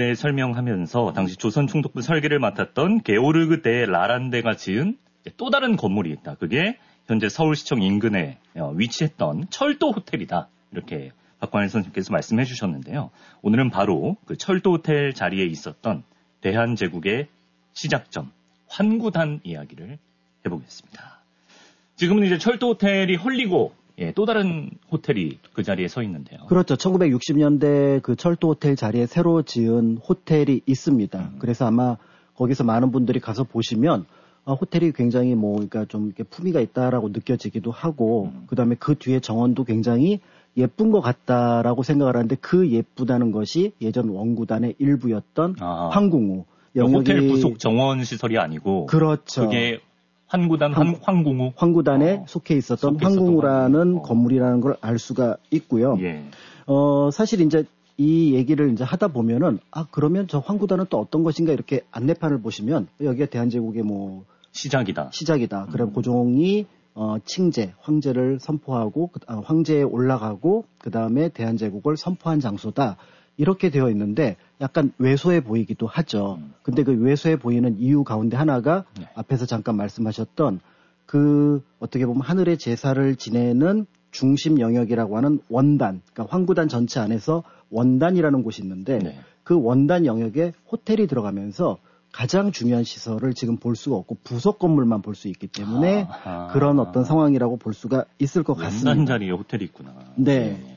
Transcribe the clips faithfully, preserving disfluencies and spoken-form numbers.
대해 설명하면서 당시 조선 총독부 설계를 맡았던 게오르그 대 라란데가 지은 또 다른 건물이 있다. 그게 현재 서울시청 인근에 위치했던 철도 호텔이다. 이렇게 박관일 선생님께서 말씀해 주셨는데요. 오늘은 바로 그 철도 호텔 자리에 있었던 대한제국의 시작점, 환구단 이야기를 해보겠습니다. 지금은 이제 철도 호텔이 헐리고 예, 또 다른 호텔이 그 자리에 서 있는데요. 그렇죠. 천구백육십 년대 그 철도 호텔 자리에 새로 지은 호텔이 있습니다. 음. 그래서 아마 거기서 많은 분들이 가서 보시면 아, 호텔이 굉장히 뭐 그러니까 좀 이렇게 품위가 있다라고 느껴지기도 하고 음. 그다음에 그 뒤에 정원도 굉장히 예쁜 것 같다라고 생각을 하는데 그 예쁘다는 것이 예전 원구단의 일부였던 아. 황궁우. 영역이... 호텔 부속 정원 시설이 아니고 그렇죠. 그게 환구단 황, 황궁우 황구단에 어, 속해 있었던 속해 황궁우라는 어. 건물이라는 걸 알 수가 있고요. 예. 어 사실 이제 이 얘기를 이제 하다 보면은 아 그러면 저 황구단은 또 어떤 것인가 이렇게 안내판을 보시면 여기가 대한제국의 뭐 시작이다. 시작이다. 음. 그럼 고종이 어, 칭제 황제를 선포하고 아, 황제에 올라가고 그 다음에 대한제국을 선포한 장소다. 이렇게 되어 있는데 약간 왜소해 보이기도 하죠. 음. 근데 그 왜소해 보이는 이유 가운데 하나가 네. 앞에서 잠깐 말씀하셨던 그 어떻게 보면 하늘의 제사를 지내는 중심 영역이라고 하는 원단, 그러니까 황구단 전체 안에서 원단이라는 곳이 있는데 네. 그 원단 영역에 호텔이 들어가면서 가장 중요한 시설을 지금 볼 수가 없고 부속 건물만 볼 수 있기 때문에 아하. 그런 어떤 상황이라고 볼 수가 있을 것 같습니다. 원단 자리에 호텔이 있구나. 네. 네.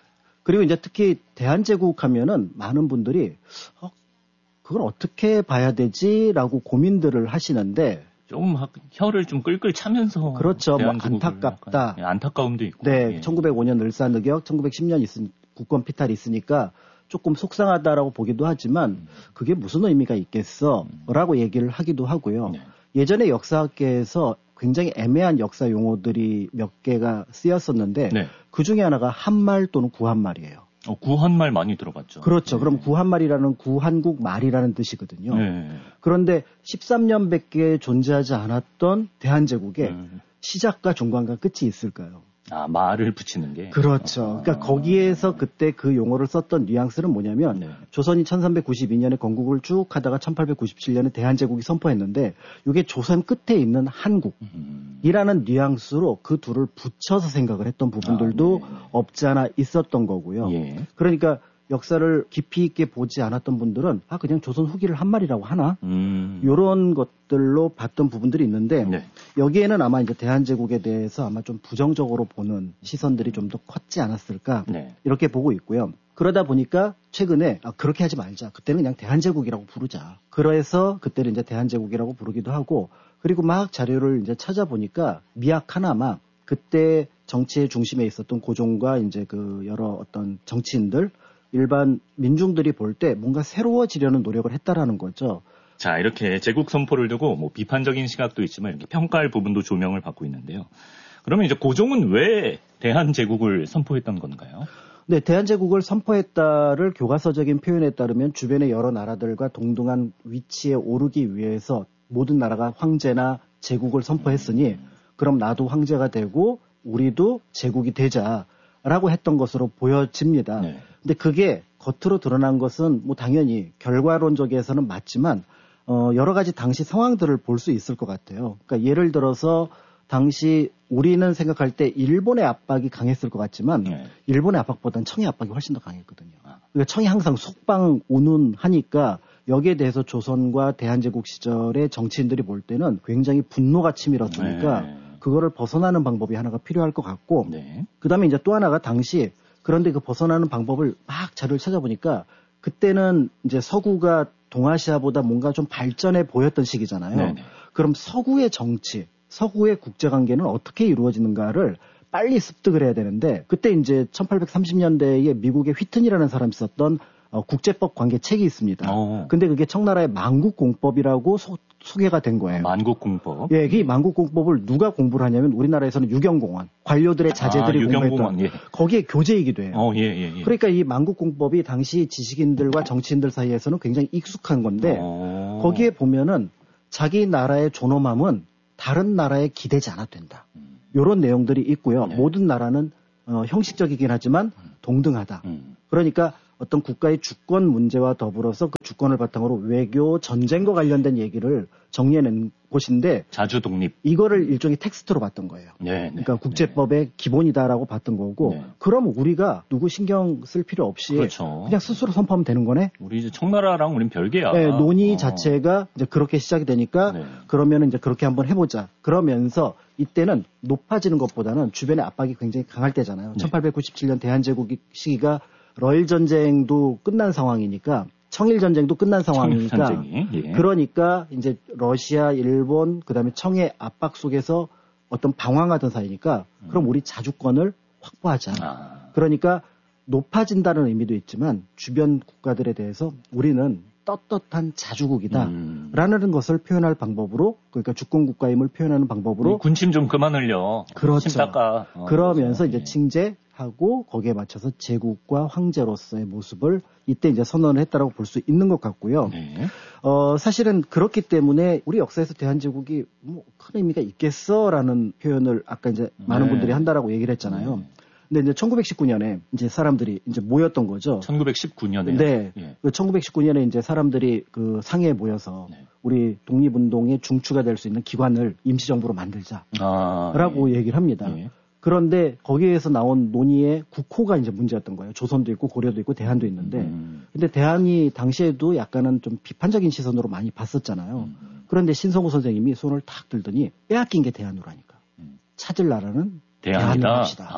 그리고 이제 특히 대한제국 하면은 많은 분들이 어, 그걸 어떻게 봐야 되지라고 고민들을 하시는데 좀 혀를 좀 끌끌 차면서 그렇죠. 뭐 안타깝다. 예, 안타까움도 있고. 네. 예. 천구백오 년 을사늑역, 천구백십 년 있은 국권 피탈이 있으니까 조금 속상하다라고 보기도 하지만 음. 그게 무슨 의미가 있겠어라고 음. 얘기를 하기도 하고요. 네. 예전에 역사학계에서 굉장히 애매한 역사 용어들이 몇 개가 쓰였었는데 네. 그 중에 하나가 한말 또는 구한말이에요. 어, 구한말 많이 들어봤죠. 그렇죠. 네. 그럼 구한말이라는 구한국 말이라는 뜻이거든요. 네. 그런데 십삼 년밖에 존재하지 않았던 대한제국에 네. 시작과 중간과 끝이 있을까요? 아, 말을 붙이는 게? 그렇죠. 그러니까 아. 거기에서 그때 그 용어를 썼던 뉘앙스는 뭐냐면 네. 조선이 천삼백구십이 년에 건국을 쭉 하다가 천팔백구십칠 년에 대한제국이 선포했는데 이게 조선 끝에 있는 한국이라는 음. 뉘앙스로 그 둘을 붙여서 생각을 했던 부분들도 아, 네. 없지 않아 있었던 거고요. 예. 그러니까 역사를 깊이 있게 보지 않았던 분들은 아 그냥 조선 후기를 한 말이라고 하나 음. 이런 것들로 봤던 부분들이 있는데 네. 여기에는 아마 이제 대한제국에 대해서 아마 좀 부정적으로 보는 시선들이 좀 더 컸지 않았을까 네. 이렇게 보고 있고요. 그러다 보니까 최근에 아 그렇게 하지 말자. 그때는 그냥 대한제국이라고 부르자. 그래서 그때는 이제 대한제국이라고 부르기도 하고 그리고 막 자료를 이제 찾아보니까 미약 하나마 그때 정치의 중심에 있었던 고종과 이제 그 여러 어떤 정치인들 일반 민중들이 볼 때 뭔가 새로워지려는 노력을 했다라는 거죠. 자, 이렇게 제국 선포를 두고 뭐 비판적인 시각도 있지만 이렇게 평가할 부분도 조명을 받고 있는데요. 그러면 이제 고종은 왜 대한제국을 선포했던 건가요? 네, 대한제국을 선포했다를 교과서적인 표현에 따르면 주변의 여러 나라들과 동등한 위치에 오르기 위해서 모든 나라가 황제나 제국을 선포했으니 음. 그럼 나도 황제가 되고 우리도 제국이 되자라고 했던 것으로 보여집니다. 네. 근데 그게 겉으로 드러난 것은 뭐 당연히 결과론적에서는 맞지만 어 여러 가지 당시 상황들을 볼 수 있을 것 같아요. 그러니까 예를 들어서 당시 우리는 생각할 때 일본의 압박이 강했을 것 같지만 네. 일본의 압박보다는 청의 압박이 훨씬 더 강했거든요. 그러니까 청이 항상 속방 운운하니까 여기에 대해서 조선과 대한제국 시절의 정치인들이 볼 때는 굉장히 분노가 치밀었으니까 네. 그거를 벗어나는 방법이 하나가 필요할 것 같고 네. 그다음에 이제 또 하나가 당시 그런데 그 벗어나는 방법을 막 자료를 찾아보니까 그때는 이제 서구가 동아시아보다 뭔가 좀 발전해 보였던 시기잖아요. 네네. 그럼 서구의 정치, 서구의 국제관계는 어떻게 이루어지는가를 빨리 습득을 해야 되는데 그때 이제 천팔백삼십 년대에 미국의 휘튼이라는 사람이 썼던 어, 국제법 관계 책이 있습니다. 어. 근데 그게 청나라의 만국공법이라고 소, 소개가 된 거예요. 만국공법. 예, 이 만국공법을 누가 공부를 하냐면 우리나라에서는 유경공원, 관료들의 자제들이 아, 공부했던 예. 거기에 교재이기도 해요. 어, 예, 예, 예. 그러니까 이 만국공법이 당시 지식인들과 정치인들 사이에서는 굉장히 익숙한 건데 어. 거기에 보면은 자기 나라의 존엄함은 다른 나라에 기대지 않아도 된다. 음. 이런 내용들이 있고요. 네. 모든 나라는 어, 형식적이긴 하지만 동등하다. 음. 그러니까 어떤 국가의 주권 문제와 더불어서 그 주권을 바탕으로 외교, 전쟁과 관련된 얘기를 정리해낸 곳인데 자주 독립. 이거를 일종의 텍스트로 봤던 거예요. 네, 네, 그러니까 국제법의 네. 기본이다라고 봤던 거고 네. 그럼 우리가 누구 신경 쓸 필요 없이 그렇죠. 그냥 스스로 선포하면 되는 거네. 우리 이제 청나라랑 우린 별개야. 네, 논의 어. 자체가 이제 그렇게 시작이 되니까 네. 그러면 이제 그렇게 한번 해보자. 그러면서 이때는 높아지는 것보다는 주변의 압박이 굉장히 강할 때잖아요. 네. 천팔백구십칠 년 대한제국 시기가 러일 전쟁도 끝난 상황이니까 청일 전쟁도 끝난 상황이니까 청일 예. 그러니까 이제 러시아, 일본 그다음에 청의 압박 속에서 어떤 방황하던 사이니까 음. 그럼 우리 자주권을 확보하자. 아. 그러니까 높아진다는 의미도 있지만 주변 국가들에 대해서 우리는 떳떳한 자주국이다라는 음. 것을 표현할 방법으로 그러니까 주권 국가임을 표현하는 방법으로 군침 좀 그만 흘려. 그렇죠. 침 닦아. 어, 그러면서 그렇죠. 이제 칭제하고 거기에 맞춰서 제국과 황제로서의 모습을 이때 이제 선언을 했다라고 볼 수 있는 것 같고요. 네. 어, 사실은 그렇기 때문에 우리 역사에서 대한제국이 뭐 큰 의미가 있겠어라는 표현을 아까 이제 많은 네. 분들이 한다라고 얘기를 했잖아요. 네. 근데 이제 천구백십구 년에 이제 사람들이 이제 모였던 거죠. 천구백십구 년에. 네. 예. 그 천구백십구 년에 이제 사람들이 그 상해에 모여서 네. 우리 독립운동의 중추가 될 수 있는 기관을 임시정부로 만들자라고 아, 예. 얘기를 합니다. 예. 그런데 거기에서 나온 논의의 국호가 이제 문제였던 거예요. 조선도 있고 고려도 있고 대한도 있는데, 음. 근데 대한이 당시에도 약간은 좀 비판적인 시선으로 많이 봤었잖아요. 음. 그런데 신성우 선생님이 손을 탁 들더니 빼앗긴 게 대한으로하니까 음. 찾을 나라는 대한으로 합시다.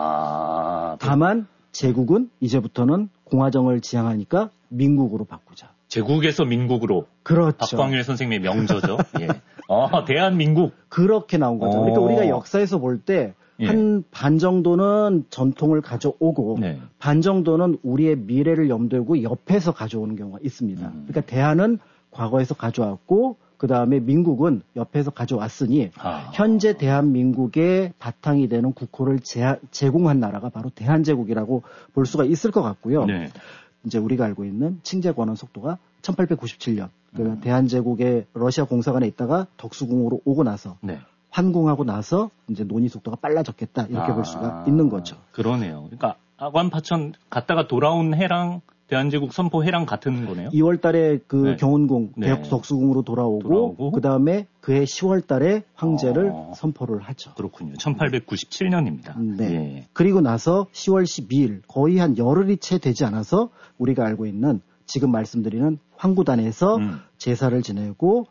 아, 다만 제국은 이제부터는 공화정을 지향하니까 민국으로 바꾸자. 제국에서 민국으로. 그렇죠. 박광일 선생님의 명저죠. 예. 아, 대한민국. 그렇게 나온 거죠. 오. 그러니까 우리가 역사에서 볼 때 한 반 예. 정도는 전통을 가져오고 네. 반 정도는 우리의 미래를 염두에 두고 옆에서 가져오는 경우가 있습니다. 음. 그러니까 대한은 과거에서 가져왔고 그 다음에 민국은 옆에서 가져왔으니 아. 현재 대한민국의 바탕이 되는 국호를 제, 제공한 나라가 바로 대한제국이라고 볼 수가 있을 것 같고요. 네. 이제 우리가 알고 있는 칭제 권한 속도가 천팔백구십칠 년 그러니까 음. 대한제국의 러시아 공사관에 있다가 덕수궁으로 오고 나서 네. 환궁하고 나서 이제 논의 속도가 빨라졌겠다 이렇게 아. 볼 수가 있는 거죠. 그러네요. 그러니까 아관 파천 갔다가 돌아온 해랑 대한제국 선포 해랑 같은 거네요. 이월 달에 그 네. 경운궁, 네. 대학 덕수궁으로 돌아오고, 돌아오고 그 다음에 그해 시월 달에 황제를 어. 선포를 하죠. 그렇군요. 천팔백구십칠 년입니다. 네. 예. 그리고 나서 시월 십이일 거의 한 열흘이 채 되지 않아서 우리가 알고 있는 지금 말씀드리는 황구단에서 음. 제사를 지내고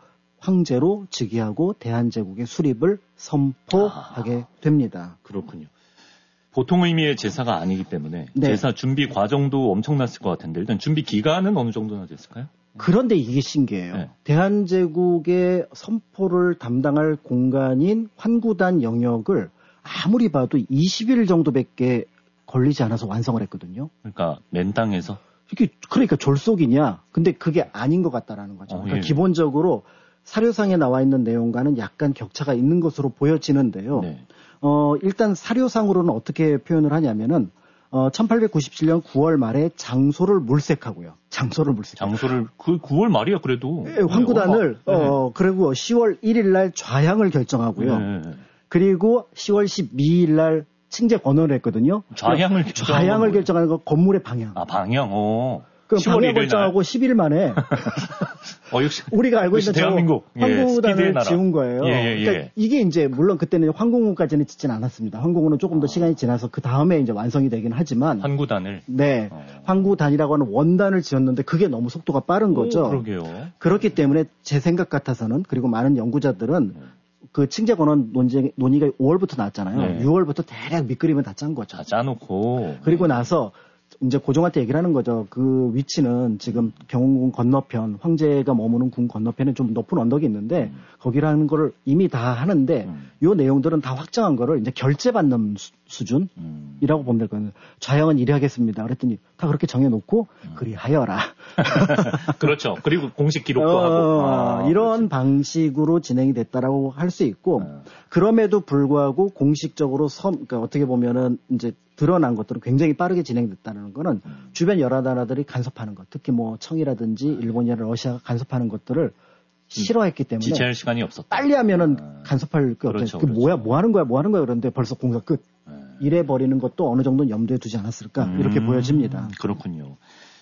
황제로 즉위하고 대한제국의 수립을 선포하게 아. 됩니다. 그렇군요. 보통 의미의 제사가 아니기 때문에 네. 제사 준비 과정도 엄청났을 것 같은데 일단 준비 기간은 어느 정도나 됐을까요? 그런데 이게 신기해요. 네. 대한제국의 선포를 담당할 공간인 환구단 영역을 아무리 봐도 이십 일 정도밖에 걸리지 않아서 완성을 했거든요. 그러니까 맨 땅에서? 이게 그러니까 졸속이냐? 근데 그게 아닌 것 같다라는 거죠. 어, 그러니까 예. 기본적으로 사료상에 나와 있는 내용과는 약간 격차가 있는 것으로 보여지는데요. 네. 어, 일단 사료상으로는 어떻게 표현을 하냐면은, 어, 천팔백구십칠 년 구월 말에 장소를 물색하고요. 장소를 물색. 장소를, 그 구월 말이야, 그래도. 네, 황구단을, 네. 어, 그리고 시월 일일 날 좌향을 결정하고요. 네. 그리고 시월 십이일 날 칭제 권언을 했거든요. 좌향을, 좌향을 결정하는 거 건물의 방향. 아, 방향, 오. 그럼 방향 결정하고 십 일 만에 어, 역시 우리가 알고 있는 대한민국 황궁단을 예, 지은 거예요. 예, 예, 예. 그러니까 이게 이제 물론 그때는 황궁까지는 짓진 않았습니다. 황궁은 조금 더 아. 시간이 지나서 그 다음에 이제 완성이 되긴 하지만 황구단을 네 어. 황구단이라고 하는 원단을 지었는데 그게 너무 속도가 빠른 거죠. 오, 그러게요. 그렇기 때문에 제 생각 같아서는 그리고 많은 연구자들은 네. 그 칭제 권한 논쟁 논의가 오월부터 나왔잖아요. 네. 유월부터 대략 밑그림은 다 짠 거죠. 다 짜놓고 그리고 나서 이제 고종한테 얘기를 하는 거죠. 그 위치는 지금 경운궁 건너편, 황제가 머무는 궁 건너편에 좀 높은 언덕이 있는데, 음. 거기라는 거를 이미 다 하는데, 음. 요 내용들은 다 확정한 거를 이제 결제받는 수, 수준이라고 음. 보면 될 거예요. 좌형은 이래 하겠습니다. 그랬더니 다 그렇게 정해놓고, 음. 그리하여라. 그렇죠. 그리고 공식 기록도 어, 하고. 아, 이런 그렇지. 방식으로 진행이 됐다라고 할 수 있고, 아. 그럼에도 불구하고 공식적으로 섬, 그러니까 어떻게 보면은 이제 드러난 것들은 굉장히 빠르게 진행됐다는 거는 음. 주변 여러 나라들이 간섭하는 것, 특히 뭐 청이라든지 일본이나 러시아가 간섭하는 것들을 싫어했기 때문에 지체할 시간이 없었다. 빨리 하면은 아. 간섭할 게 그렇죠, 없다. 그 그렇죠. 뭐야, 뭐 하는 거야, 뭐 하는 거야 그런데 벌써 공사 끝. 네. 이래 버리는 것도 어느 정도는 염두에 두지 않았을까 음. 이렇게 보여집니다. 그렇군요.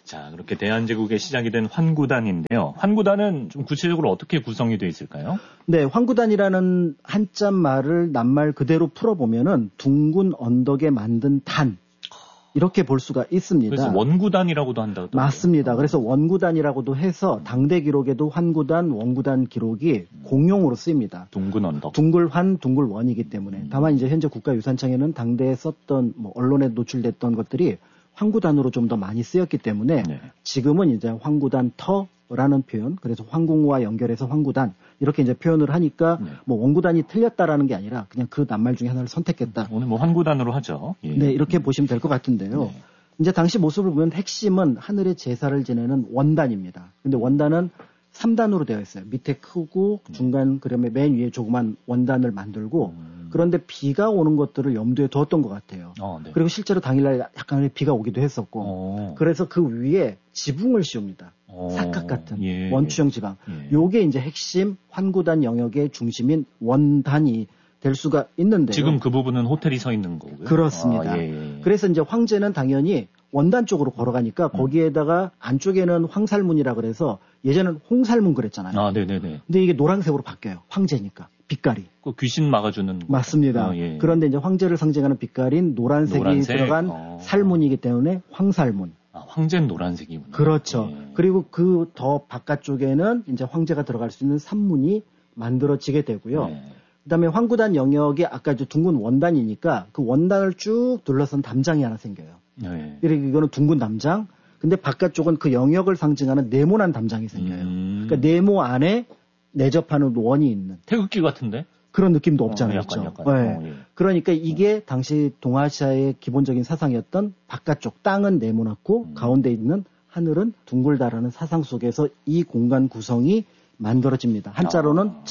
자, 그렇게 대한제국의 시작이 된 환구단인데요. 환구단은 좀 구체적으로 어떻게 구성이 되어 있을까요? 네, 환구단이라는 한자 말을 낱말 그대로 풀어보면은 둥근 언덕에 만든 단. 이렇게 볼 수가 있습니다. 그래서 원구단이라고도 한다고. 맞습니다. 그래서 원구단이라고도 해서 당대 기록에도 환구단, 원구단 기록이 공용으로 쓰입니다. 둥근 언덕. 둥글환, 둥글원이기 때문에. 다만 이제 현재 국가유산청에는 당대에 썼던 뭐 언론에 노출됐던 것들이 환구단으로 좀 더 많이 쓰였기 때문에 네. 지금은 이제 환구단 터라는 표현, 그래서 황궁우와 연결해서 환구단 이렇게 이제 표현을 하니까 네. 뭐 원구단이 틀렸다라는 게 아니라 그냥 그 낱말 중에 하나를 선택했다. 오늘 뭐 환구단으로 하죠. 예. 네, 이렇게 보시면 될 것 같은데요. 네. 이제 당시 모습을 보면 핵심은 하늘의 제사를 지내는 원단입니다. 근데 원단은 삼 단으로 되어 있어요. 밑에 크고 중간 그다음에 맨 위에 조그만 원단을 만들고 음. 그런데 비가 오는 것들을 염두에 두었던 것 같아요. 어, 네. 그리고 실제로 당일날 약간의 비가 오기도 했었고 어. 그래서 그 위에 지붕을 씌웁니다. 어. 사각 같은 예. 원추형 지방. 예. 요게 이제 핵심 환구단 영역의 중심인 원단이 될 수가 있는데요. 지금 그 부분은 호텔이 서 있는 거고요. 그렇습니다. 아, 예, 예. 그래서 이제 황제는 당연히 원단 쪽으로 걸어가니까 음. 거기에다가 안쪽에는 황살문이라 그래서 예전엔 홍살문 그랬잖아요. 아, 네네네. 근데 이게 노란색으로 바뀌어요. 황제니까. 빛깔이. 그 귀신 막아주는. 맞습니다. 아, 예. 그런데 이제 황제를 상징하는 빛깔인 노란색이 노란색? 들어간 어. 살문이기 때문에 황살문. 아, 황제는 노란색이구나. 그렇죠. 예. 그리고 그 더 바깥쪽에는 이제 황제가 들어갈 수 있는 산문이 만들어지게 되고요. 예. 그다음에 환구단 영역에 아까 이제 둥근 원단이니까 그 원단을 쭉 둘러싼 담장이 하나 생겨요. 네. 이거는 둥근 담장. 근데 바깥쪽은 그 영역을 상징하는 네모난 담장이 생겨요. 음. 그러니까 네모 안에 내접하는 원이 있는. 태극기 같은데? 그런 느낌도 없잖아요. 어, 약간, 그렇죠? 약간. 네. 어, 예. 그러니까 이게 당시 동아시아의 기본적인 사상이었던 바깥쪽 땅은 네모났고 음. 가운데 있는 하늘은 둥글다라는 사상 속에서 이 공간 구성이 만들어집니다. 한자로는 아.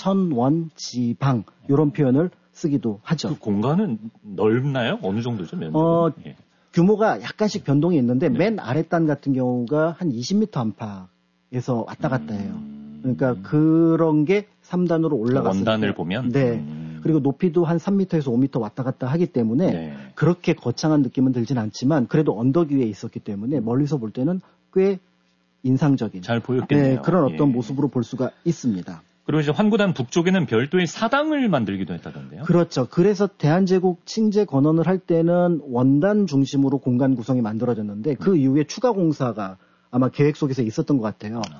천원지방 이런 표현을 쓰기도 하죠. 그 공간은 넓나요? 어느 정도죠? 면적은? 어, 예. 규모가 약간씩 변동이 있는데 네. 맨 아랫단 같은 경우가 한 이십 미터 안팎에서 왔다 갔다 해요. 음. 그러니까 그런 게 삼 단으로 올라갔을 원단을 때. 보면? 네. 음. 그리고 높이도 한 삼 미터에서 오 미터 왔다 갔다 하기 때문에 네. 그렇게 거창한 느낌은 들진 않지만 그래도 언덕 위에 있었기 때문에 멀리서 볼 때는 꽤 인상적인 잘 보였겠네요. 네, 그런 어떤 예. 모습으로 볼 수가 있습니다. 그리고 이제 환구단 북쪽에는 별도의 사당을 만들기도 했다던데요. 그렇죠. 그래서 대한제국 칭제 건원을 할 때는 원단 중심으로 공간 구성이 만들어졌는데 그 음. 이후에 추가 공사가 아마 계획 속에서 있었던 것 같아요. 아.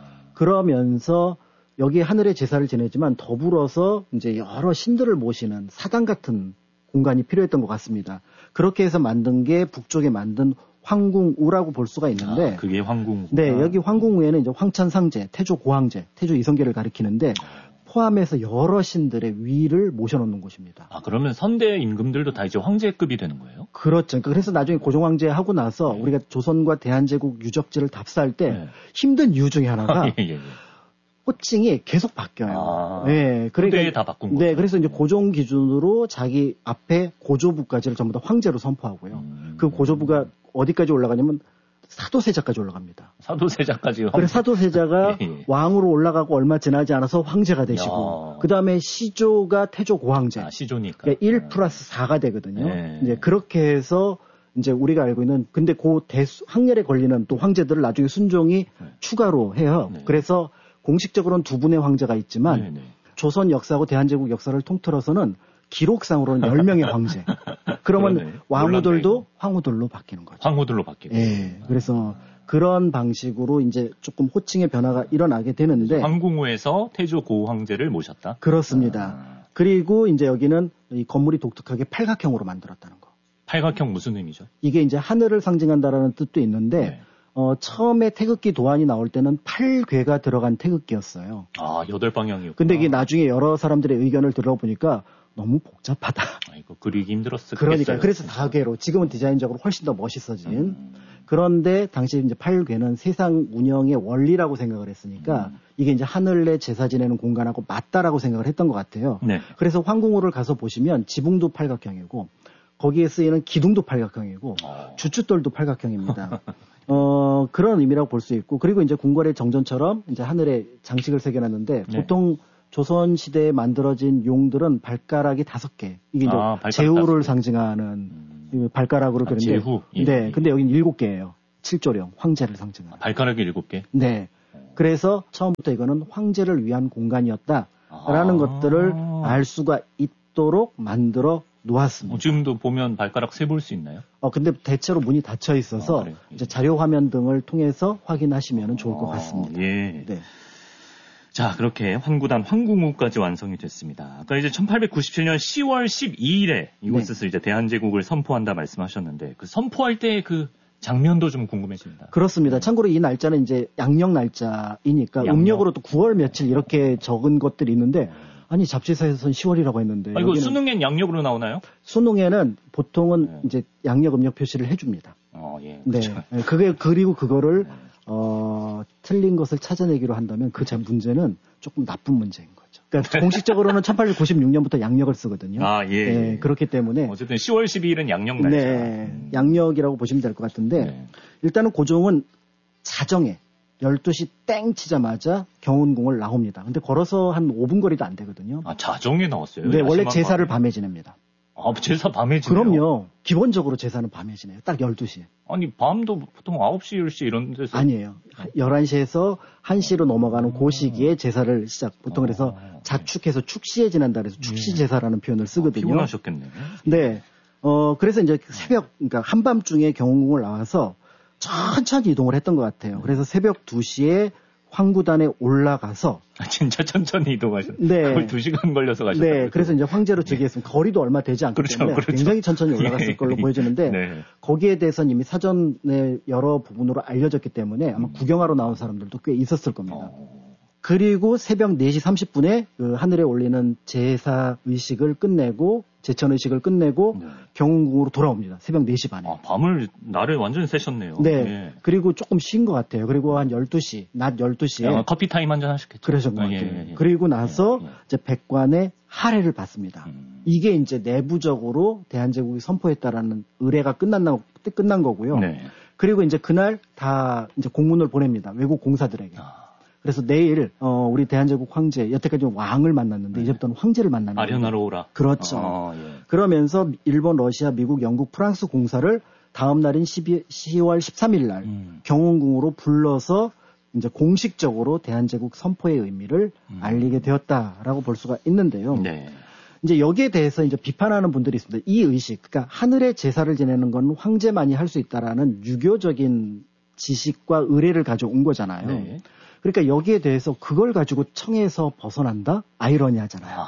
그러면서 여기 하늘의 제사를 지내지만 더불어서 이제 여러 신들을 모시는 사당 같은 공간이 필요했던 것 같습니다. 그렇게 해서 만든 게 북쪽에 만든 황궁우라고 볼 수가 있는데, 아, 그게 황궁우. 네, 여기 황궁우에는 이제 황천상제, 태조 고황제, 태조 이성계를 가리키는데 포함해서 여러 신들의 위를 모셔놓는 곳입니다. 아, 그러면 선대 임금들도 다 이제 황제급이 되는 거예요? 그렇죠. 그래서 나중에 고종황제 하고 나서 네. 우리가 조선과 대한제국 유적지를 답사할 때 네. 힘든 이유 중에 하나가. 예, 예, 예. 호칭이 계속 바뀌어요. 아, 네, 그러니까 다 바꾼 거죠. 네, 그래서 이제 고종 기준으로 자기 앞에 고조부까지를 전부 다 황제로 선포하고요. 음, 그 고조부가 어디까지 올라가냐면 사도세자까지 올라갑니다. 사도세자까지요? 그래서 사도세자가 예. 왕으로 올라가고 얼마 지나지 않아서 황제가 되시고, 그 다음에 시조가 태조 고황제. 아, 시조니까. 그러니까 일 플러스 사가 되거든요. 네. 이제 그렇게 해서 이제 우리가 알고 있는, 근데 그 대수, 항렬에 걸리는 또 황제들을 나중에 순종이 네. 추가로 해요. 네. 그래서 공식적으로는 두 분의 황제가 있지만, 네, 네. 조선 역사하고 대한제국 역사를 통틀어서는 기록상으로는 열 명의 황제. 그러면 그러네. 왕후들도 놀랍네. 황후들로 바뀌는 거죠. 황후들로 바뀌고. 예. 그래서 그런 방식으로 이제 조금 호칭의 변화가 일어나게 되는데. 황궁우에서 태조 고황제를 모셨다? 그렇습니다. 아. 그리고 이제 여기는 이 건물이 독특하게 팔각형으로 만들었다는 거. 팔각형 무슨 의미죠? 이게 이제 하늘을 상징한다라는 뜻도 있는데, 네. 어, 처음에 태극기 도안이 나올 때는 팔 궤가 들어간 태극기였어요. 아, 여덟 방향이요. 근데 이게 나중에 여러 사람들의 의견을 들어보니까 너무 복잡하다. 아이고, 그리기 힘들었을 그러니까 그래서 다궤로 지금은 디자인적으로 훨씬 더 멋있어진. 음. 그런데 당시 이제 팔 궤는 세상 운영의 원리라고 생각을 했으니까 음. 이게 이제 하늘 내 제사 지내는 공간하고 맞다라고 생각을 했던 것 같아요. 네. 그래서 황궁우를 가서 보시면 지붕도 팔각형이고 거기에 쓰이는 기둥도 팔각형이고 어. 주춧돌도 팔각형입니다. 어, 그런 의미라고 볼 수 있고 그리고 이제 궁궐의 정전처럼 이제 하늘에 장식을 새겨놨는데 네. 보통 조선 시대에 만들어진 용들은 발가락이 다섯 개. 이게 아, 이제 제후를 상징하는 음. 발가락으로 아, 그런데. 제후. 예. 네. 근데 여기는 일곱 개예요. 칠조령, 황제를 상징하는. 아, 발가락이 일곱 개? 네. 그래서 처음부터 이거는 황제를 위한 공간이었다라는 아. 것들을 알 수가 있도록 만들어 놓았습니다. 어, 지금도 보면 발가락 세 볼 수 있나요? 어, 근데 대체로 문이 닫혀 있어서 아, 그래요? 예. 이제 자료 화면 등을 통해서 확인하시면 좋을 것 어, 같습니다. 예. 네. 자, 그렇게 황구단 황궁우까지 완성이 됐습니다. 아까 이제 천팔백구십칠 년 시월 십이일에 이곳에서 네. 이제 대한제국을 선포한다 말씀하셨는데 그 선포할 때 그 장면도 좀 궁금해집니다. 그렇습니다. 참고로 이 날짜는 이제 양력 날짜이니까 양력. 음력으로 또 구월 며칠 이렇게 적은 것들이 있는데 아니 잡지사에서는 시월이라고 했는데 아, 이거 여기는 수능엔 양력으로 나오나요? 수능에는 보통은 네. 이제 양력 음력 표시를 해줍니다. 어, 예. 네. 그렇죠. 네, 그게 그리고 그거를 네. 어, 틀린 것을 찾아내기로 한다면 그 자- 문제는 조금 나쁜 문제인 거죠. 그러니까 공식적으로는 천팔백구십육 년부터 양력을 쓰거든요. 아, 예. 네, 예. 그렇기 때문에 어쨌든 시월 십이일은 양력 날짜. 네, 음. 양력이라고 보시면 될 것 같은데 네. 일단은 고종은 자정에 열두 시 땡 치자마자 경운궁을 나옵니다. 근데 걸어서 한 오 분 거리도 안 되거든요. 아, 자정에 나왔어요? 네, 원래 야심한 제사를 밤에. 밤에 지냅니다. 아, 제사 밤에 지내요? 그럼요. 기본적으로 제사는 밤에 지내요. 딱 열두 시. 아니, 밤도 보통 아홉 시, 열 시 이런 데서. 아니에요. 열한 시에서 한 시로 넘어가는 그 시기에 제사를 시작. 보통 그래서 아, 자축해서 축시에 지난다 그래서 축시 제사라는 표현을 쓰거든요. 피곤하셨겠네요. 네. 어, 그래서 이제 새벽, 그러니까 한밤중에 경운궁을 나와서 천천히 이동을 했던 것 같아요. 그래서 새벽 두 시에 황구단에 올라가서 아, 진짜 천천히 이동하셨. 네. 거의 두 시간 걸려서 가셨다. 네, 그래서 이제 황제로 즉위했으면 거리도 얼마 되지 않기 그렇죠, 때문에 그렇죠. 굉장히 천천히 올라갔을 예, 걸로 예. 보여지는데 네. 거기에 대해서는 이미 사전에 여러 부분으로 알려졌기 때문에 아마 음. 구경하러 나온 사람들도 꽤 있었을 겁니다. 어, 그리고 새벽 네 시 삼십 분에 그 하늘에 올리는 제사 의식을 끝내고 제천 의식을 끝내고 네. 경운궁으로 돌아옵니다. 새벽 네 시 반에. 아, 밤을, 날을 완전히 새셨네요. 네. 예. 그리고 조금 쉰 것 같아요. 그리고 한 열두 시, 낮 열두 시에 아, 커피 타임 한잔 하셨겠죠. 그러셨던 것 아, 같아요. 예, 예, 예. 그리고 나서 예, 예. 이제 백관의 할애를 받습니다. 음. 이게 이제 내부적으로 대한제국이 선포했다라는 의례가 끝난, 끝난 거고요. 네. 그리고 이제 그날 다 이제 공문을 보냅니다. 외국 공사들에게. 아, 그래서 내일 어 우리 대한제국 황제 여태까지 왕을 만났는데 네. 이제부터는 황제를 만나는 거예요. 아련하러 오라. 그렇죠. 아, 예. 그러면서 일본, 러시아, 미국, 영국, 프랑스 공사를 다음 날인 시월 십삼일 날 음. 경운궁으로 불러서 이제 공식적으로 대한제국 선포의 의미를 음. 알리게 되었다라고 볼 수가 있는데요. 네. 이제 여기에 대해서 이제 비판하는 분들이 있습니다. 이 의식, 그러니까 하늘의 제사를 지내는 건 황제만이 할 수 있다라는 유교적인 지식과 의례를 가져온 거잖아요. 네. 그러니까 여기에 대해서 그걸 가지고 청에서 벗어난다? 아이러니하잖아요.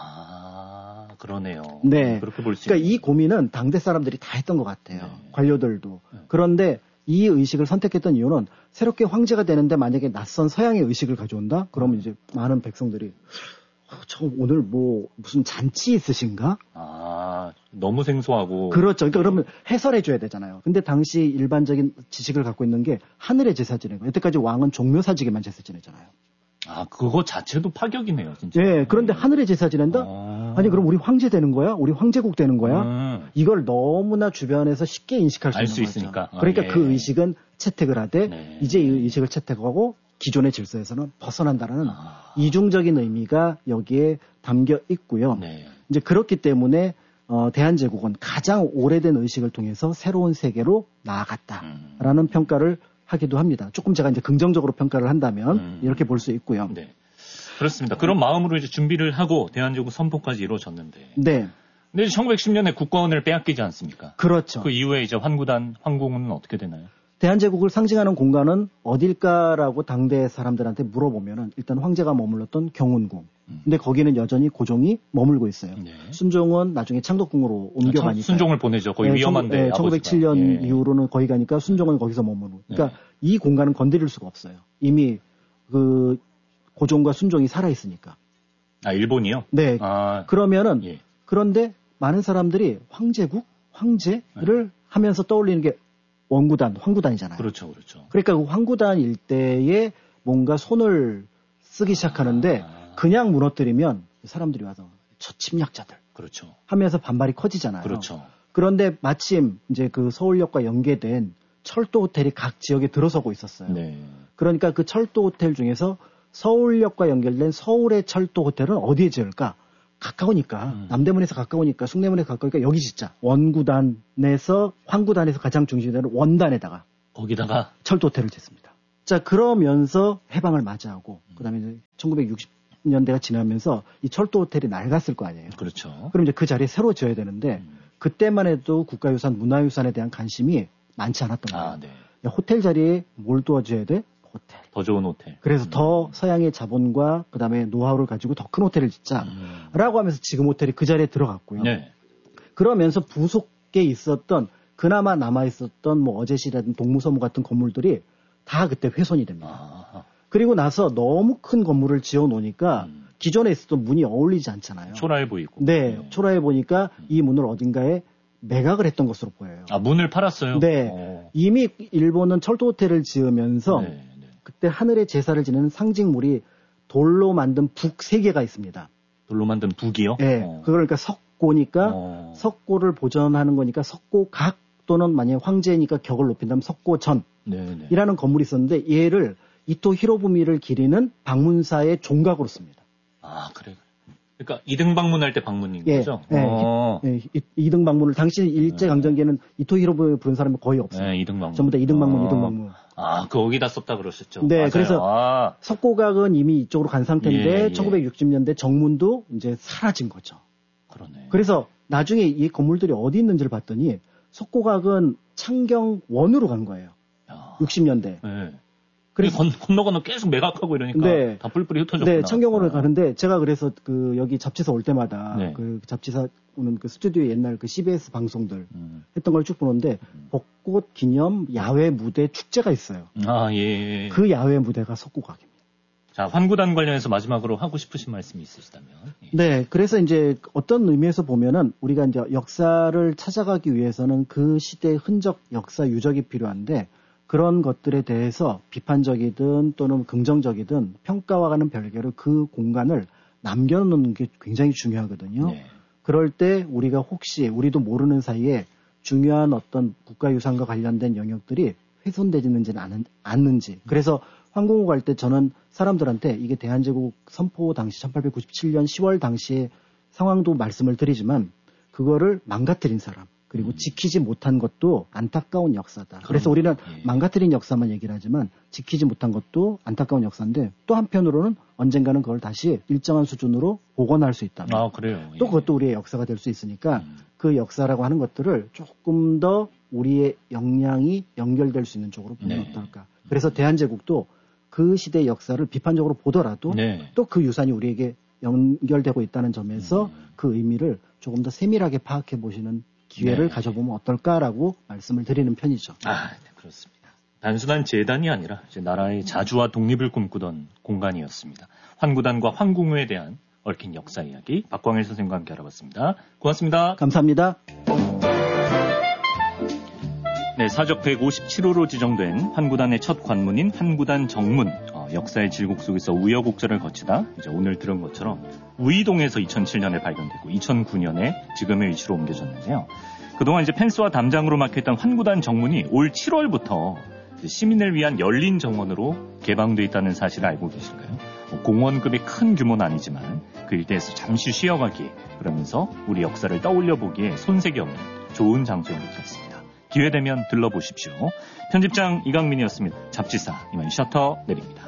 아, 그러네요. 네. 그렇게 볼 수 그러니까 있네요. 이 고민은 당대 사람들이 다 했던 것 같아요. 네. 관료들도. 네. 그런데 이 의식을 선택했던 이유는 새롭게 황제가 되는데 만약에 낯선 서양의 의식을 가져온다? 그러면 이제 많은 백성들이 어, 저 오늘 뭐 무슨 잔치 있으신가? 아, 너무 생소하고. 그렇죠. 그러니까 그러면 해설해 줘야 되잖아요. 근데 당시 일반적인 지식을 갖고 있는 게 하늘의 제사 지내고 여태까지 왕은 종묘사직에만 제사 지내잖아요. 아, 그거 자체도 파격이네요, 진짜. 예, 그런데 하늘의 제사 지낸다? 아. 아니 그럼 우리 황제 되는 거야? 우리 황제국 되는 거야? 음. 이걸 너무나 주변에서 쉽게 인식할 수 알 있는 수 거죠. 있으니까. 아, 그러니까 예. 그 의식은 채택을 하되 네. 이제 이 의식을 채택하고 기존의 질서에서는 벗어난다는 아. 이중적인 의미가 여기에 담겨 있고요. 네. 이제 그렇기 때문에 어, 대한제국은 가장 오래된 의식을 통해서 새로운 세계로 나아갔다라는 음. 평가를 하기도 합니다. 조금 제가 이제 긍정적으로 평가를 한다면 음. 이렇게 볼 수 있고요. 네. 그렇습니다. 그런 마음으로 이제 준비를 하고 대한제국 선포까지 이루어졌는데. 네, 근데 이제 천구백십 년에 국권을 빼앗기지 않습니까? 그렇죠. 그 이후에 이제 환구단, 황궁은 어떻게 되나요? 대한제국을 상징하는 공간은 어딜까라고 당대 사람들한테 물어보면은 일단 황제가 머물렀던 경운궁. 음. 근데 거기는 여전히 고종이 머물고 있어요. 네. 순종은 나중에 창덕궁으로 옮겨가니까. 순종을 보내죠. 거의 위험한데. 네, 천구백칠 년 아버지가. 예. 이후로는 거기 가니까 순종은 거기서 머무르고. 그러니까 네. 이 공간은 건드릴 수가 없어요. 이미 그 고종과 순종이 살아 있으니까. 아, 일본이요? 네. 아, 그러면은 예. 그런데 많은 사람들이 황제국, 황제를 하면서 떠올리는 게 원구단, 황구단이잖아요. 그렇죠, 그렇죠. 그러니까 그 황구단 일대에 뭔가 손을 쓰기 시작하는데 아. 그냥 무너뜨리면 사람들이 와서 저 침략자들 그렇죠. 하면서 반발이 커지잖아요. 그렇죠. 그런데 마침 이제 그 서울역과 연계된 철도 호텔이 각 지역에 들어서고 있었어요. 네. 그러니까 그 철도 호텔 중에서 서울역과 연결된 서울의 철도 호텔은 어디에 지을까? 가까우니까 음. 남대문에서 가까우니까 숭례문에서 가까우니까 여기 짓자. 원구단에서 황구단에서 가장 중심이 되는 원단에다가 거기다가 철도 호텔을 짓습니다. 자, 그러면서 해방을 맞이하고 음. 그다음에 이제 천구백육십 년대가 지나면서 이 철도 호텔이 낡았을 거 아니에요. 그렇죠. 그럼 이제 그 자리에 새로 지어야 되는데 음. 그때만 해도 국가유산, 문화유산에 대한 관심이 많지 않았던 거예요. 아, 네. 호텔 자리에 뭘 도와줘야 돼? 호텔. 더 좋은 호텔. 그래서 음. 더 서양의 자본과 그다음에 노하우를 가지고 더 큰 호텔을 짓자라고 음. 하면서 지금 호텔이 그 자리에 들어갔고요. 네. 그러면서 부속에 있었던 그나마 남아 있었던 뭐 어제시라든 동무서무 같은 건물들이 다 그때 훼손이 됩니다. 아. 그리고 나서 너무 큰 건물을 지어 놓으니까 음. 기존에 있었던 문이 어울리지 않잖아요. 초라해 보이고. 네, 네. 초라해 보니까 음. 이 문을 어딘가에 매각을 했던 것으로 보여요. 아, 문을 팔았어요? 네. 오. 이미 일본은 철도 호텔을 지으면서 네, 네. 그때 하늘의 제사를 지내는 상징물이 돌로 만든 북 세 개가 있습니다. 돌로 만든 북이요? 네. 어. 그걸 그러니까 석고니까 어. 석고를 보존하는 거니까 석고각 또는 만약에 황제니까 격을 높인다면 석고전이라는 네, 네. 건물이 있었는데 얘를 이토 히로부미를 기리는 방문사의 종각으로 씁니다. 아, 그래. 그러니까 이등 방문할 때 방문인 예, 거죠? 예, 어. 예, 이등 방문을 당시 일제강점기에는 이토 히로부미 부른 사람이 거의 없어요. 네, 이등 방문. 전부 다 이등 방문, 어. 이등 방문. 아, 거기다 썼다 그러셨죠? 네, 맞아요. 그래서 아. 석고각은 이미 이쪽으로 간 상태인데 예, 예. 천구백육십 년대 정문도 이제 사라진 거죠. 그러네. 그래서 나중에 이 건물들이 어디 있는지를 봤더니 석고각은 창경원으로 간 거예요. 야. 육십 년대. 네. 그래서 건, 건너 건너 계속 매각하고 이러니까 네. 다 뿔뿔이 흩어졌구나. 네, 창경원을 가는데 제가 그래서 그 여기 잡지사 올 때마다 네. 그 잡지사 오는 그 스튜디오에 옛날 그 씨비에스 방송들 음. 했던 걸 쭉 보는데 음. 벚꽃 기념 야외 무대 축제가 있어요. 아, 예. 그 야외 무대가 석고각입니다. 자, 환구단 관련해서 마지막으로 하고 싶으신 말씀이 있으시다면. 예. 네, 그래서 이제 어떤 의미에서 보면은 우리가 이제 역사를 찾아가기 위해서는 그 시대의 흔적, 역사 유적이 필요한데 그런 것들에 대해서 비판적이든 또는 긍정적이든 평가와는 별개로 그 공간을 남겨놓는 게 굉장히 중요하거든요. 네. 그럴 때 우리가 혹시 우리도 모르는 사이에 중요한 어떤 국가유산과 관련된 영역들이 훼손되지는 않는지. 그래서 황공호 갈 때 저는 사람들한테 이게 대한제국 선포 당시 천팔백구십칠 년 시월 당시의 상황도 말씀을 드리지만 그거를 망가뜨린 사람 그리고 음. 지키지 못한 것도 안타까운 역사다. 그래서 우리는 예. 망가뜨린 역사만 얘기를 하지만 지키지 못한 것도 안타까운 역사인데 또 한편으로는 언젠가는 그걸 다시 일정한 수준으로 복원할 수 있다. 아, 그래요. 예. 또 그것도 우리의 역사가 될 수 있으니까 음. 그 역사라고 하는 것들을 조금 더 우리의 역량이 연결될 수 있는 쪽으로 보면 네. 어떨까. 그래서 대한제국도 그 시대의 역사를 비판적으로 보더라도 네. 또 그 유산이 우리에게 연결되고 있다는 점에서 음. 그 의미를 조금 더 세밀하게 파악해 보시는 기회를 네. 가져보면 어떨까라고 말씀을 드리는 편이죠. 아, 네, 그렇습니다. 단순한 재단이 아니라 이제 나라의 자주와 독립을 꿈꾸던 공간이었습니다. 환구단과 황궁우에 대한 얽힌 역사 이야기 박광일 선생님과 함께 알아봤습니다. 고맙습니다. 감사합니다. 네, 사적 백오십칠 호로 지정된 환구단의 첫 관문인 환구단 정문. 어, 역사의 질곡 속에서 우여곡절을 거치다 이제 오늘 들은 것처럼 우이동에서 이천칠 년에 발견되고 이천구 년에 지금의 위치로 옮겨졌는데요. 그동안 이제 펜스와 담장으로 막혀있던 환구단 정문이 올 칠월부터 시민을 위한 열린 정원으로 개방돼 있다는 사실을 알고 계실까요? 뭐 공원급의 큰 규모는 아니지만 그 일대에서 잠시 쉬어가기에 그러면서 우리 역사를 떠올려 보기에 손색이 없는 좋은 장소인 것 같습니다. 기회되면 들러보십시오. 편집장 이강민이었습니다. 잡지사 이만 셔터 내립니다.